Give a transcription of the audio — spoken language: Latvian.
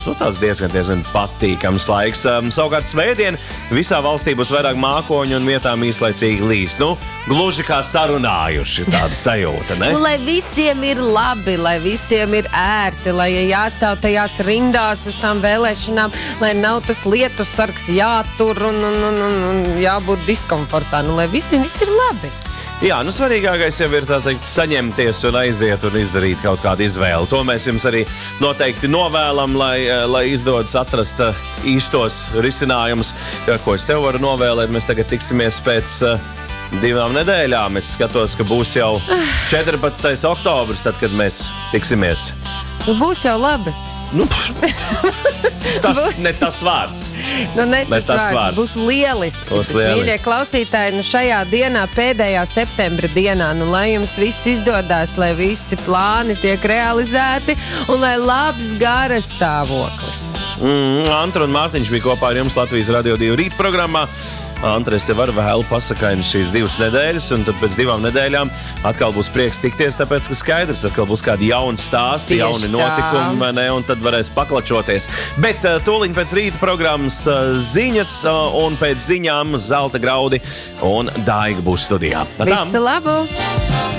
Tas diezgan patīkams laiks. Savukārt svētdien visā valstī būs vairāk mākoņu un vietām īslaicīgi līs. Gluži kā sarunājuši, tāda sajūta, ne? Lai visiem ir labi, lai visiem ir ērti, lai jāstāv tajās rindās uz tām vēlēšanām, lai nav tas lietu sargs jātur un jābūt diskomfortā. Lai visiem viss ir labi. Jā, svarīgākais jau ir, tā teikt, saņemties un aiziet un izdarīt kaut kādu izvēli. To mēs jums arī noteikti novēlam, lai izdodas atrast īstos risinājumus. Ko es tev varu novēlēt? Mēs tagad tiksimies pēc 2 nedēļām. Es skatos, ka būs jau 14. oktobris, tad, kad mēs tiksimies. Būs jau labi. Ne tas vārds. Ne tas vārds. Būs lieliski. Mīļie klausītāji, šajā dienā, pēdējā septembra dienā, lai jums viss izdodās, lai visi plāni tiek realizēti un lai labs garas stāvoklis. Antra un Mārtiņš bija kopā ar jums Latvijas Radio 2 rīt programmā. Antra, es tev varu vēlu pasakaini šīs 2 nedēļas, un tad pēc 2 nedēļām atkal būs prieks tikties, tāpēc, ka skaidrs, atkal būs kādi jauni stāsti, jauni notikumi, un tad varēs paklačoties. Bet tūliņ pēc rīta programmas ziņas, un pēc ziņām Zelta Graudi un Daiga būs studijā. Visu labu!